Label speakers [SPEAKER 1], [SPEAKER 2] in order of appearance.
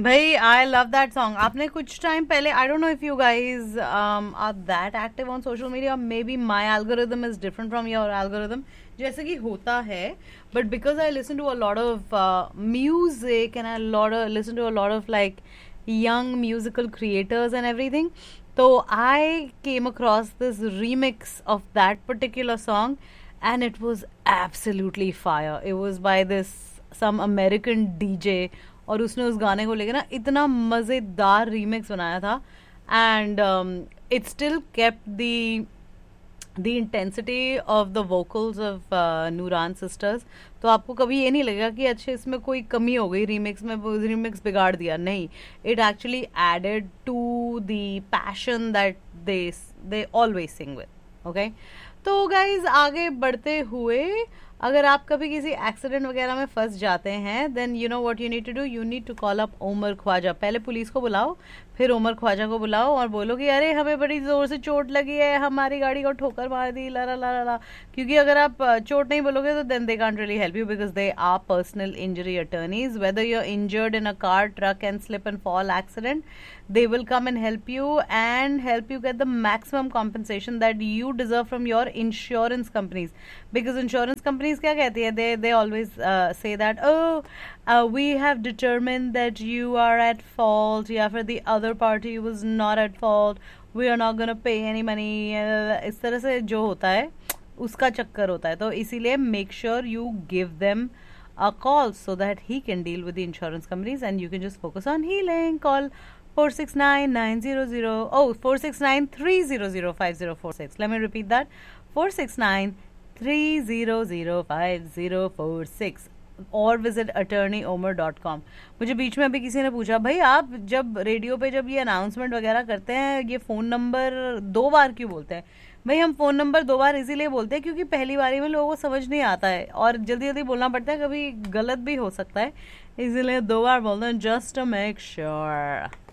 [SPEAKER 1] भाई I love that song. आपने कुछ टाइम पहले, I don't know if you guys are that active on social media, may be my algorithm is different from your algorithm, जैसे कि होता है, but because I listen to a lot of music and I listen to a lot of like young musical creators and everything. So I came across this remix of that particular song and it was absolutely fire. It was by this some American DJ और उसने उस गाने को लेके ना इतना मज़ेदार remix बनाया था and it still kept the intensity of the vocals of Nuran sisters. तो आपको कभी ये नहीं लगेगा कि अच्छा इसमें कोई कमी हो गई रीमिक्स में, रीमिक्स बिगाड़ दिया. नहीं, it actually added to the passion that they always sing with. Okay, तो गाइज आगे बढ़ते हुए, अगर आप कभी किसी एक्सीडेंट वगैरह में फंस जाते हैं then you know what you need to do. You need to call up Umar Khwaja. पहले पुलिस को बुलाओ, फिर उमर ख्वाजा को बुलाओ और बोलो कि अरे हमें बड़ी जोर से चोट लगी है, हमारी गाड़ी को ठोकर मार दी, ला ला ला ला. क्योंकि अगर आप चोट नहीं बोलोगे तो then they can't really help you because they are personal injury attorneys. Whether you are injured in a car, truck and slip and fall accident, they will come and help you get the maximum compensation that you deserve from your insurance companies. Because insurance companies क्या कहती है, they always say that we have determined that you are at fault, या फिर the other party was not at fault, we are not gonna pay any money. इस तरह से जो होता है उसका चक्कर होता है. तो इसीलिए make sure you give them a call so that he can deal with the insurance companies and you can just focus on healing. Call 469-900, 469-300-5046. Let me repeat that, 469-300-5046. और विजिट attorneyomer.com. मुझे बीच में अभी किसी ने पूछा, भाई आप जब रेडियो पे जब ये अनाउंसमेंट वगैरह करते हैं, ये फ़ोन नंबर 2 बार क्यों बोलते हैं? भाई हम फ़ोन नंबर 2 बार इसीलिए बोलते हैं क्योंकि पहली बारी में लोगों को समझ नहीं आता है और जल्दी जल्दी बोलना पड़ता है, कभी गलत भी हो सकता है, इसीलिए 2 बार बोलते हैं, जस्ट टू मेक श्योर.